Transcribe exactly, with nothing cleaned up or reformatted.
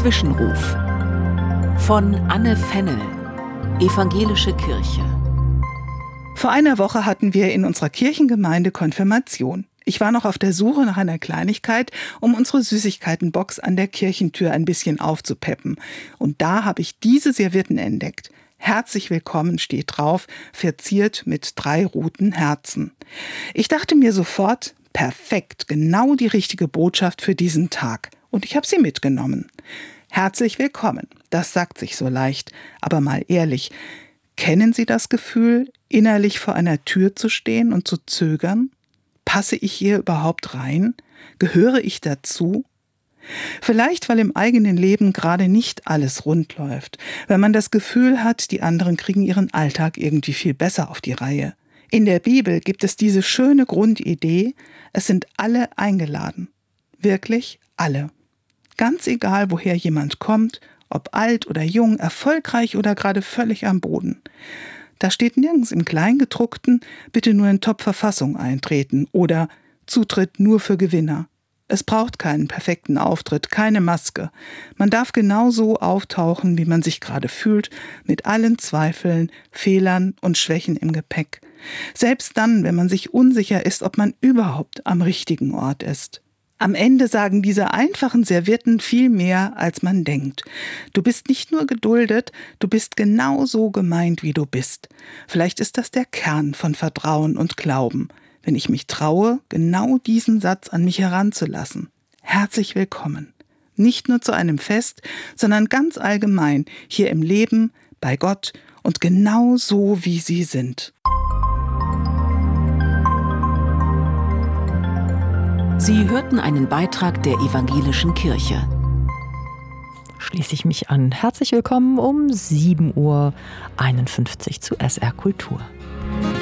Zwischenruf von Anne Fennel, Evangelische Kirche. Vor einer Woche hatten wir in unserer Kirchengemeinde Konfirmation. Ich war noch auf der Suche nach einer Kleinigkeit, um unsere Süßigkeitenbox an der Kirchentür ein bisschen aufzupeppen. Und da habe ich diese Servietten entdeckt. Herzlich willkommen steht drauf, verziert mit drei roten Herzen. Ich dachte mir sofort, perfekt, genau die richtige Botschaft für diesen Tag. Und ich habe sie mitgenommen. Herzlich willkommen, das sagt sich so leicht. Aber mal ehrlich, kennen Sie das Gefühl, innerlich vor einer Tür zu stehen und zu zögern? Passe ich hier überhaupt rein? Gehöre ich dazu? Vielleicht, weil im eigenen Leben gerade nicht alles rund läuft, weil man das Gefühl hat, die anderen kriegen ihren Alltag irgendwie viel besser auf die Reihe. In der Bibel gibt es diese schöne Grundidee, es sind alle eingeladen. Wirklich alle. Ganz egal, woher jemand kommt, ob alt oder jung, erfolgreich oder gerade völlig am Boden. Da steht nirgends im Kleingedruckten, bitte nur in Top-Verfassung eintreten oder Zutritt nur für Gewinner. Es braucht keinen perfekten Auftritt, keine Maske. Man darf genau so auftauchen, wie man sich gerade fühlt, mit allen Zweifeln, Fehlern und Schwächen im Gepäck. Selbst dann, wenn man sich unsicher ist, ob man überhaupt am richtigen Ort ist. Am Ende sagen diese einfachen Servietten viel mehr, als man denkt. Du bist nicht nur geduldet, du bist genau so gemeint, wie du bist. Vielleicht ist das der Kern von Vertrauen und Glauben, wenn ich mich traue, genau diesen Satz an mich heranzulassen. Herzlich willkommen. Nicht nur zu einem Fest, sondern ganz allgemein, hier im Leben, bei Gott und genau so, wie sie sind. Sie hörten einen Beitrag der Evangelischen Kirche. Schließe ich mich an. Herzlich willkommen um sieben Uhr einundfünfzig zu S R Kultur.